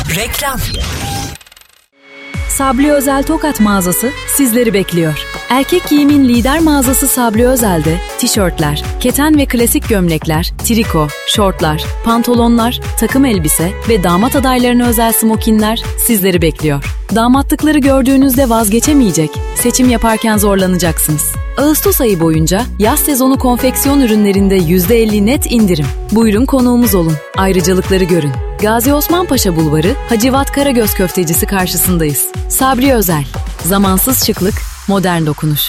Reklam. Sabri Özel Tokat mağazası sizleri bekliyor. Erkek giyimin lider mağazası Sabri Özel'de tişörtler, keten ve klasik gömlekler, triko, şortlar, pantolonlar, takım elbise ve damat adaylarına özel smokinler sizleri bekliyor. Damatlıkları gördüğünüzde vazgeçemeyecek, seçim yaparken zorlanacaksınız. Ağustos ayı boyunca yaz sezonu konfeksiyon ürünlerinde %50 net indirim. Buyurun konuğumuz olun, ayrıcalıkları görün. Gazi Osman Paşa Bulvarı, Hacivat Karagöz Köftecisi karşısındayız. Sabri Özel, zamansız şıklık, modern dokunuş.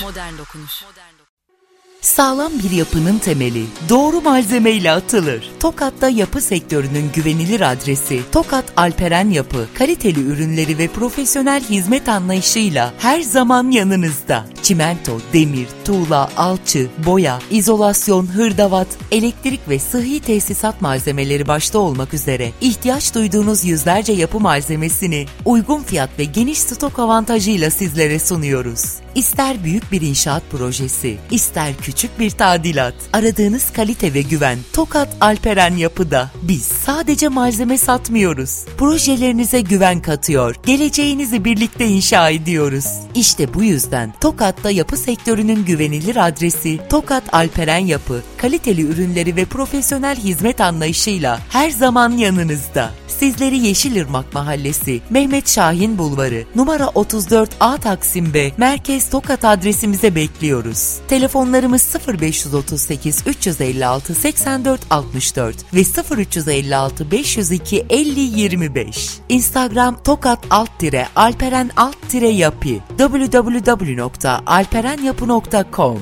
Sağlam bir yapının temeli doğru malzemeyle atılır. Tokat'ta yapı sektörünün güvenilir adresi Tokat Alperen Yapı, kaliteli ürünleri ve profesyonel hizmet anlayışıyla her zaman yanınızda. Çimento, demir, tuğla, alçı, boya, izolasyon, hırdavat, elektrik ve sıhhi tesisat malzemeleri başta olmak üzere ihtiyaç duyduğunuz yüzlerce yapı malzemesini uygun fiyat ve geniş stok avantajıyla sizlere sunuyoruz. İster büyük bir inşaat projesi, ister küçük bir tadilat, aradığınız kalite ve güven Tokat Alperen Yapı'da. Biz sadece malzeme satmıyoruz. Projelerinize güven katıyor, geleceğinizi birlikte inşa ediyoruz. İşte bu yüzden Tokat'ta yapı sektörünün güvenilir adresi Tokat Alperen Yapı, kaliteli ürünleri ve profesyonel hizmet anlayışıyla her zaman yanınızda. Sizleri Yeşilırmak Mahallesi, Mehmet Şahin Bulvarı, numara 34A Taksim B, Merkez Tokat adresimize bekliyoruz. Telefonlarımız 0538 356 84 64 ve 0356 502 50 25. Instagram tokat_alperen_yapı, www.alperenyapı.com.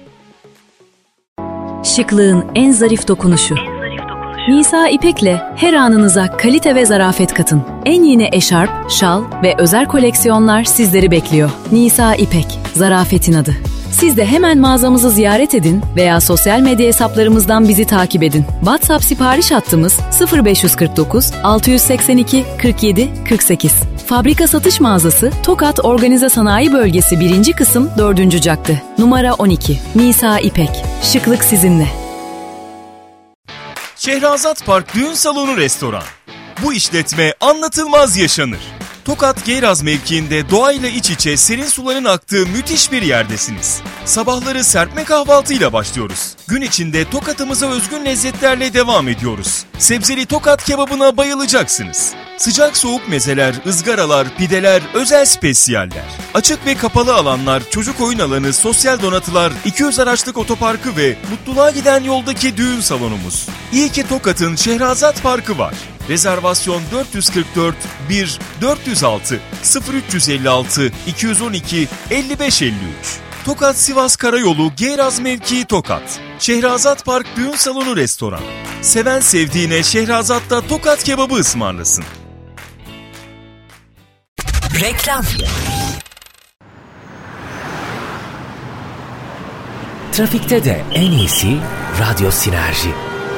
Şıklığın en zarif dokunuşu. Nisa İpek'le her anınıza kalite ve zarafet katın. En yeni eşarp, şal ve özel koleksiyonlar sizleri bekliyor. Nisa İpek, zarafetin adı. Siz de hemen mağazamızı ziyaret edin veya sosyal medya hesaplarımızdan bizi takip edin. WhatsApp sipariş hattımız 0549 682 47 48. Fabrika satış mağazası Tokat Organize Sanayi Bölgesi 1. kısım 4. cadde. Numara 12. Nisa İpek. Şıklık sizinle. Şehrazat Park Düğün Salonu Restoran. Bu işletme anlatılmaz yaşanır. Tokat Geyraz mevkiinde doğayla iç içe serin suların aktığı müthiş bir yerdesiniz. Sabahları serpme kahvaltıyla başlıyoruz. Gün içinde Tokat'ımıza özgün lezzetlerle devam ediyoruz. Sebzeli Tokat kebabına bayılacaksınız. Sıcak soğuk mezeler, ızgaralar, pideler, özel spesiyaller. Açık ve kapalı alanlar, çocuk oyun alanı, sosyal donatılar, 200 araçlık otoparkı ve mutluluğa giden yoldaki düğün salonumuz. İyi ki Tokat'ın Şehrazat Parkı var. Rezervasyon 444 1 406 0356 212 5553. Tokat Sivas Karayolu Geyraz mevkii Tokat. Şehrazat Park Düğün Salonu Restoran. Seven sevdiğine Şehrazat'ta Tokat kebabı ısmarlasın. Reklam. Trafikte de en iyisi Radyo Sinerji.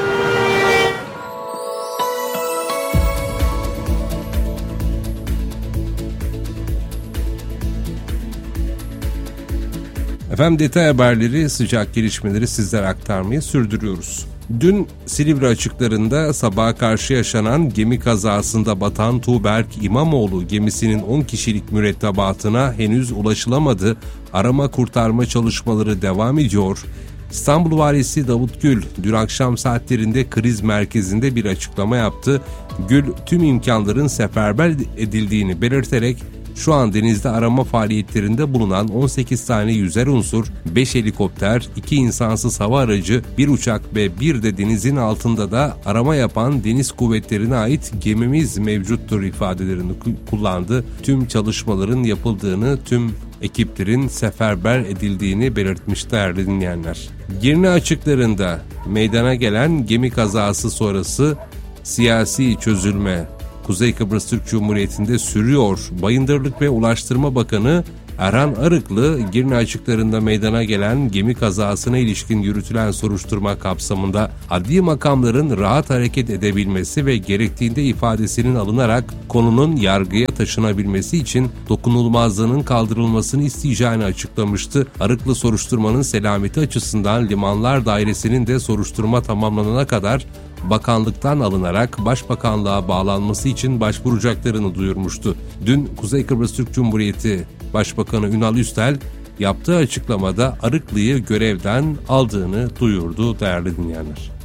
Efendim, detay haberleri, sıcak gelişmeleri sizlere aktarmayı sürdürüyoruz. Dün Silivri açıklarında sabaha karşı yaşanan gemi kazasında batan Tuğberk İmamoğlu gemisinin 10 kişilik mürettebatına henüz ulaşılamadı. Arama kurtarma çalışmaları devam ediyor. İstanbul Valisi Davut Gül dün akşam saatlerinde kriz merkezinde bir açıklama yaptı. Gül tüm imkanların seferber edildiğini belirterek şu an denizde arama faaliyetlerinde bulunan 18 tane yüzer unsur, 5 helikopter, 2 insansız hava aracı, 1 uçak ve bir de denizin altında da arama yapan deniz kuvvetlerine ait gemimiz mevcuttur ifadelerini kullandı. Tüm çalışmaların yapıldığını, tüm ekiplerin seferber edildiğini belirtmiş değerli dinleyenler. Girne açıklarında meydana gelen gemi kazası sonrası siyasi çözülme Kuzey Kıbrıs Türk Cumhuriyeti'nde sürüyor. Bayındırlık ve Ulaştırma Bakanı Erhan Arıklı, Girne açıklarında meydana gelen gemi kazasına ilişkin yürütülen soruşturma kapsamında adli makamların rahat hareket edebilmesi ve gerektiğinde ifadesinin alınarak konunun yargıya taşınabilmesi için dokunulmazlığının kaldırılmasını isteyeceğini açıklamıştı. Arıklı soruşturmanın selameti açısından Limanlar Dairesi'nin de soruşturma tamamlanana kadar bakanlıktan alınarak başbakanlığa bağlanması için başvuracaklarını duyurmuştu. Dün Kuzey Kıbrıs Türk Cumhuriyeti Başbakanı Ünal Üstel yaptığı açıklamada Arıklı'yı görevden aldığını duyurdu değerli dinleyenler.